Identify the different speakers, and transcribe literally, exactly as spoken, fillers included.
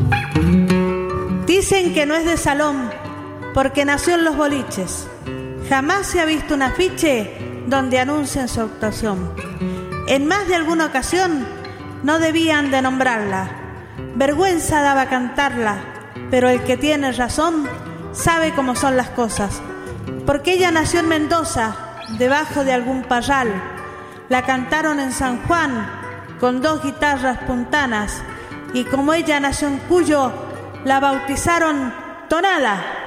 Speaker 1: Dicen que no es de salón porque nació en los boliches. Jamás se ha visto un afiche donde anuncien su actuación. En más de alguna ocasión no debían de nombrarla. Vergüenza daba cantarla, pero el que tiene razón sabe cómo son las cosas. Porque ella nació en Mendoza, debajo de algún parral. La cantaron en San Juan con dos guitarras puntanas, y como ella nació en Cuyo, la bautizaron Tonala.